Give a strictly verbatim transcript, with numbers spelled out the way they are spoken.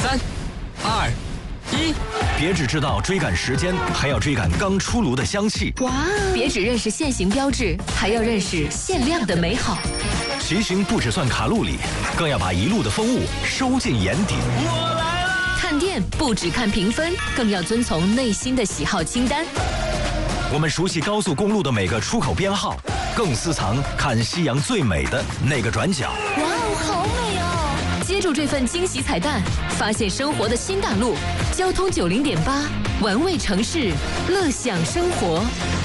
三、二、一， 别只知道追赶时间，还要追赶刚出炉的香气。 哇！别只认识限行标志，还要认识限量的美好。 骑行不只算卡路里，更要把一路的风物收进眼底。 我来了！ 看店不只看评分，更要遵从内心的喜好清单。 我们熟悉高速公路的每个出口编号，更私藏看夕阳最美的那个转角。 哇哦，好美哦！接住这份惊喜彩蛋，发现生活的新大陆。交通九零点八，玩味城市，乐享生活。